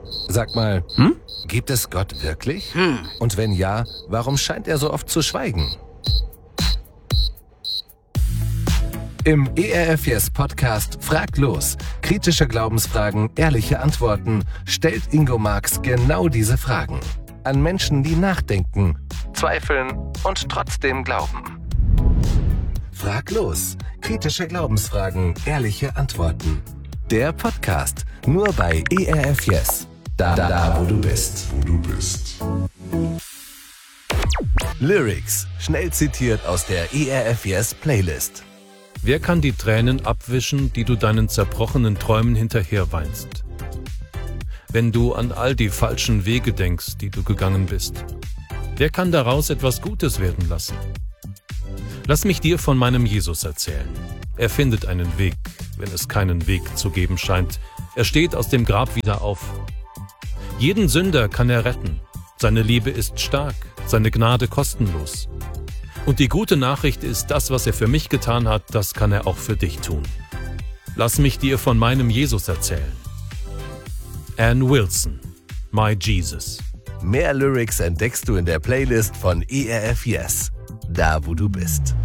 Sag mal, gibt es Gott wirklich? Und wenn ja, warum scheint er so oft zu schweigen? Im ERF Yes Podcast Frag los. Kritische Glaubensfragen, ehrliche Antworten stellt Ingo Marx genau diese Fragen. An Menschen, die nachdenken, zweifeln und trotzdem glauben. Frag los. Kritische Glaubensfragen, ehrliche Antworten. Der Podcast nur bei ERF Yes. Da, wo du bist. Lyrics, schnell zitiert aus der ERF Yes Playlist. Wer kann die Tränen abwischen, die du deinen zerbrochenen Träumen hinterherweinst? Wenn du an all die falschen Wege denkst, die du gegangen bist. Wer kann daraus etwas Gutes werden lassen? Lass mich dir von meinem Jesus erzählen. Er findet einen Weg, wenn es keinen Weg zu geben scheint. Er steht aus dem Grab wieder auf. Jeden Sünder kann er retten. Seine Liebe ist stark, seine Gnade kostenlos. Und die gute Nachricht ist, das, was er für mich getan hat, das kann er auch für dich tun. Lass mich dir von meinem Jesus erzählen. Ann Wilson, My Jesus. Mehr Lyrics entdeckst du in der Playlist von ERF Yes. Da, wo du bist.